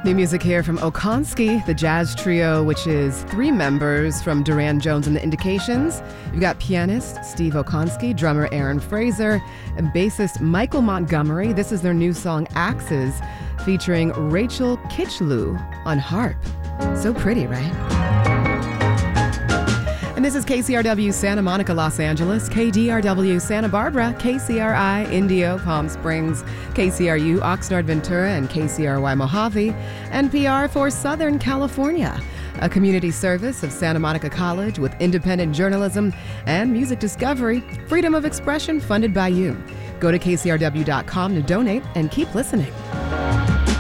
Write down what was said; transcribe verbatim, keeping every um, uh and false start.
New music here from Okonski, the jazz trio, which is three members from Duran Jones and the Indications. You've got pianist Steve Okonski, drummer Aaron Fraser, and bassist Michael Montgomery. This is their new song, Axes, featuring Rachel Kitchlew on harp. So pretty, right? And this is K C R W Santa Monica, Los Angeles, K D R W Santa Barbara, K C R I Indio, Palm Springs, K C R U Oxnard, Ventura, and K C R Y Mojave, N P R for Southern California, a community service of Santa Monica College with independent journalism and music discovery, freedom of expression funded by you. Go to K C R W dot com to donate and keep listening.